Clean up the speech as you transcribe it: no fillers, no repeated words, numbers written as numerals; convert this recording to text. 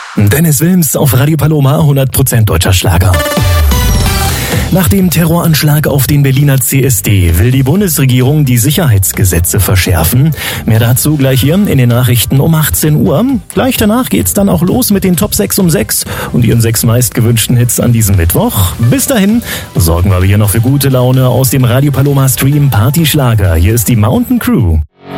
Dennis Wilms auf Radio Paloma, 100% deutscher Schlager. Nach dem Terroranschlag auf den Berliner CSD will die Bundesregierung die Sicherheitsgesetze verschärfen. Mehr dazu gleich hier in den Nachrichten um 18 Uhr. Gleich danach geht's dann auch los mit den Top 6 um 6 und ihren 6 meistgewünschten Hits an diesem Mittwoch. Bis dahin sorgen wir hier noch für gute Laune aus dem Radio Paloma Stream Party Schlager. Hier ist die Mountain Crew.